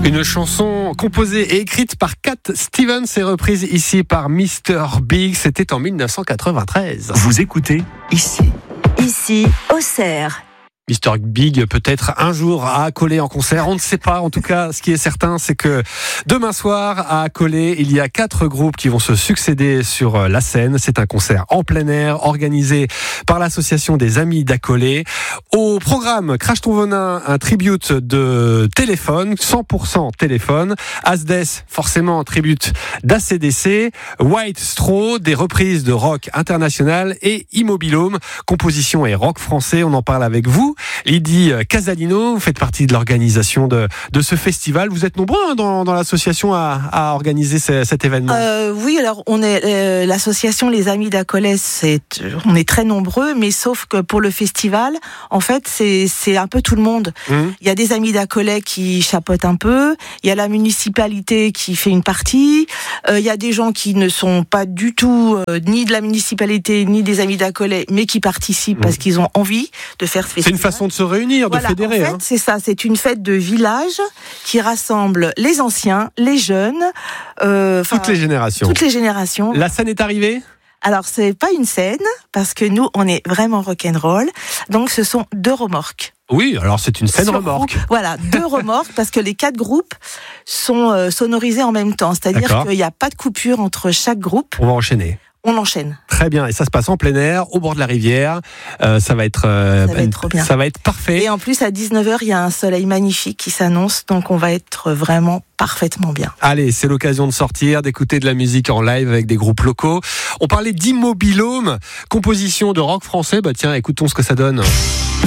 Une chanson composée et écrite par Cat Stevens et reprise ici par Mr Big. C'était en 1993. Vous écoutez Ici, Auxerre. Mr Big peut-être un jour à Accolé en concert, on ne sait pas. En tout cas, ce qui est certain, c'est que demain soir à Accolé, il y a 4 groupes qui vont se succéder sur la scène. C'est un concert en plein air organisé par l'association des Amis d'Accolé. Au programme, Crash ton venin, un tribute de téléphone, 100% téléphone. Asdes, forcément un tribute d'ACDC. White Straw, des reprises de rock international. Et Immobilhome, composition et rock français. On en parle avec vous. Lydie Casalino, vous faites partie de l'organisation de ce festival. Vous êtes nombreux dans l'association à organiser cet événement. Oui, alors on est l'association Les Amis d'Accolé, on est très nombreux, mais sauf que pour le festival, en fait, c'est un peu tout le monde. Il y a des Amis d'Accolé qui chapeautent un peu, il y a la municipalité qui fait une partie, il y a des gens qui ne sont pas du tout ni de la municipalité ni des Amis d'Accolé, mais qui participent parce qu'ils ont envie de faire ce festival. C'est une façon de se réunir, de fédérer. En fait, c'est ça, c'est une fête de village qui rassemble les anciens, les jeunes, toutes les générations. Toutes les générations. La scène est arrivée ? Alors, c'est pas une scène, parce que nous, on est vraiment rock'n'roll. Donc, ce sont 2 remorques. Oui, alors c'est une scène remorque. Voilà, 2 remorques, parce que les 4 groupes sont sonorisés en même temps. C'est-à-dire qu'il n'y a pas de coupure entre chaque groupe. On va enchaîner. On enchaîne. Très bien, et ça se passe en plein air, au bord de la rivière. Ça va être trop bien. Ça va être parfait. Et en plus, à 19h, il y a un soleil magnifique qui s'annonce, donc on va être vraiment parfaitement bien. Allez, c'est l'occasion de sortir, d'écouter de la musique en live avec des groupes locaux. On parlait d'Immobilhome, composition de rock français. Tiens, écoutons ce que ça donne.